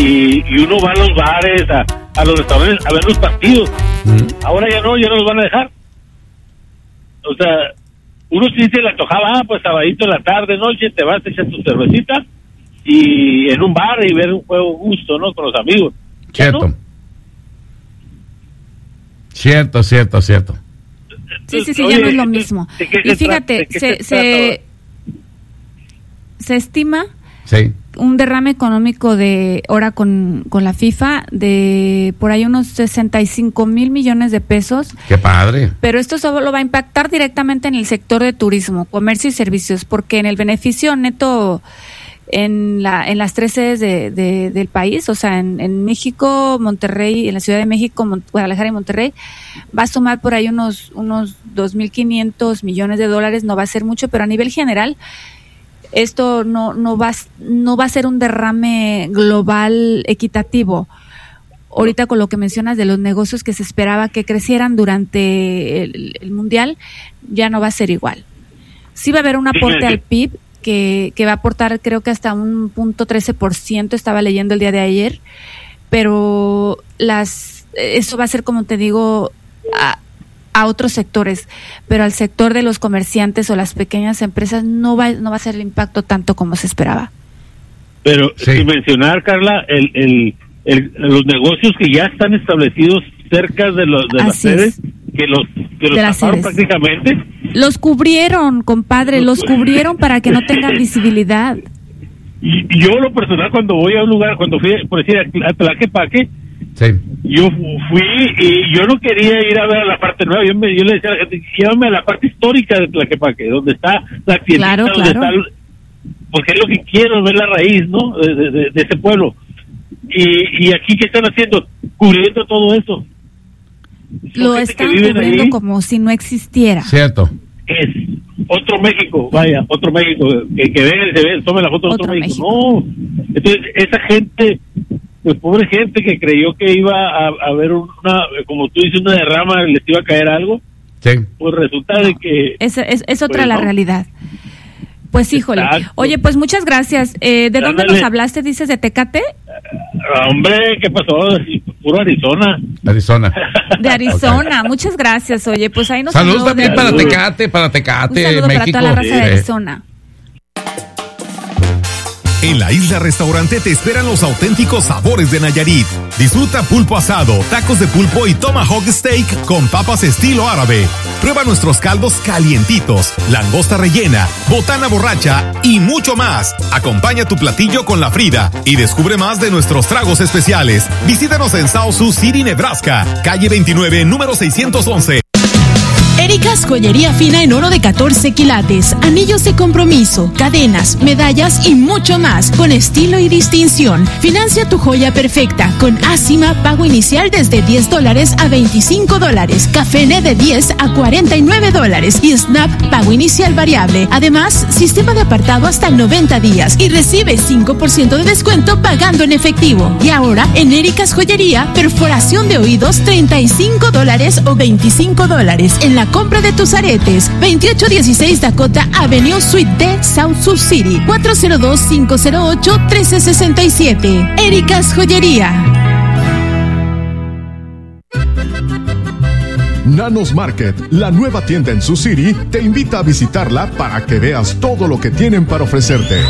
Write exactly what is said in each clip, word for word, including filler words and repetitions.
y, y uno va a los bares, a, a los restaurantes a ver los partidos. Mm. Ahora ya no, ya no los van a dejar. O sea, uno sí se le antojaba, ah, pues sabadito en la tarde, noche, te vas, te echas tu cervecita y en un bar y ver un juego gusto, ¿no? Con los amigos. Cierto. ¿No? Cierto, cierto, cierto. Sí, sí, sí, ya no es lo mismo. Y fíjate, se, se, se estima sí. un derrame económico de, ahora con, con la FIFA, de por ahí unos sesenta y cinco mil millones de pesos. ¡Qué padre! Pero esto solo va a impactar directamente en el sector de turismo, comercio y servicios, porque en el beneficio neto en la en las tres sedes de, de, del país, o sea, en, en México, Monterrey, en la Ciudad de México, Mon- Guadalajara y Monterrey, va a sumar por ahí unos unos dos mil quinientos millones de dólares. No va a ser mucho, pero a nivel general esto no no va no va a ser un derrame global equitativo. Ahorita con lo que mencionas de los negocios que se esperaba que crecieran durante el, el mundial, ya no va a ser igual. Sí va a haber un aporte al P I B que, que va a aportar, creo que hasta un punto trece por ciento, estaba leyendo el día de ayer, pero las eso va a ser, como te digo, a, a otros sectores, pero al sector de los comerciantes o las pequeñas empresas no va no va a ser el impacto tanto como se esperaba. Pero sí. sin mencionar, Carla, el, el, el los negocios que ya están establecidos cerca de los de las sedes, que los que los taparon prácticamente. Los cubrieron, compadre, los cubrieron para que no tengan visibilidad. Y, y yo, lo personal, cuando voy a un lugar, cuando fui, por decir, a Tlaquepaque, sí. yo fui y yo no quería ir a ver a la parte nueva. Yo, me, yo le decía a la gente, llévame a la parte histórica de Tlaquepaque, donde está la tiendita, claro, donde claro. está, porque es lo que quiero, ver la raíz, ¿no? De, de, de, de ese pueblo. Y, y aquí, ¿qué están haciendo? Cubriendo todo eso. Lo están cubriendo ahí, como si no existiera. Cierto. Es otro México, vaya, otro México, que, que ven, se ven, tome la foto de otro, otro México. México. No, entonces esa gente, pues pobre gente que creyó que iba a, a haber una, como tú dices, una derrama, les iba a caer algo. Sí. Pues resulta no, de que... Es, es, es otra pues, la no. realidad. Pues híjole. Exacto. Oye, pues muchas gracias. Eh, ¿De dónde nos hablaste? ¿Dices de Tecate? Uh, hombre, ¿qué pasó? Puro Arizona. Arizona. De Arizona. Okay. Muchas gracias. Oye, pues ahí nos saludos también de... para Tecate, para Tecate, Un saludo México. para toda la raza de Arizona. En la Isla Restaurante te esperan los auténticos sabores de Nayarit. Disfruta pulpo asado, tacos de pulpo y tomahawk steak con papas estilo árabe. Prueba nuestros caldos calientitos, langosta rellena, botana borracha y mucho más. Acompaña tu platillo con la Frida y descubre más de nuestros tragos especiales. Visítanos en South Sioux City, Nebraska, calle veintinueve, número seiscientos once. Erika's Joyería Fina en oro de catorce quilates, anillos de compromiso, cadenas, medallas y mucho más, con estilo y distinción. Financia tu joya perfecta con Asima, pago inicial desde diez dólares a veinticinco dólares, Cafene de diez a cuarenta y nueve dólares y Snap, pago inicial variable. Además, sistema de apartado hasta noventa días y recibe cinco por ciento de descuento pagando en efectivo. Y ahora, en Erika's Joyería, perforación de oídos treinta y cinco dólares o veinticinco dólares en la compra de tus aretes. veintiocho dieciséis Dakota Avenue Suite D, South Sioux City, cuatro cero dos, cinco cero ocho, uno tres seis siete. Erika's Joyería. Nanos Market, la nueva tienda en Sioux City, te invita a visitarla para que veas todo lo que tienen para ofrecerte.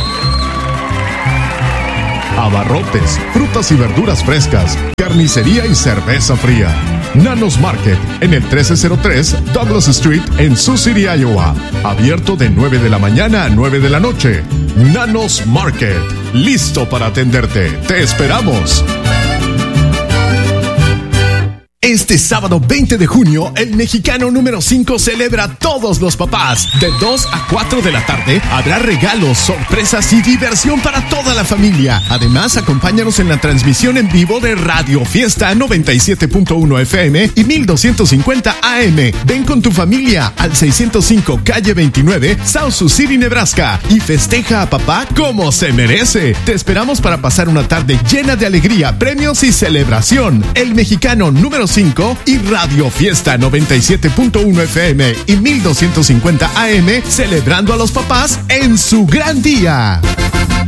Abarrotes, frutas y verduras frescas, carnicería y cerveza fría. Nanos Market, en el trece cero tres Douglas Street en Sioux City, Iowa. Abierto de nueve de la mañana a nueve de la noche. Nanos Market, listo para atenderte. ¡Te esperamos! Este sábado veinte de junio, el mexicano número cinco celebra a todos los papás. De dos a cuatro de la tarde habrá regalos, sorpresas y diversión para toda la familia. Además, acompáñanos en la transmisión en vivo de Radio Fiesta noventa y siete punto uno F M y mil doscientos cincuenta A M. Ven con tu familia al seiscientos cinco calle veintinueve, South Sioux City, Nebraska, y festeja a papá como se merece. Te esperamos para pasar una tarde llena de alegría, premios y celebración. El mexicano número cinco y Radio Fiesta noventa y siete punto uno F M y mil doscientos cincuenta A M, celebrando a los papás en su gran día.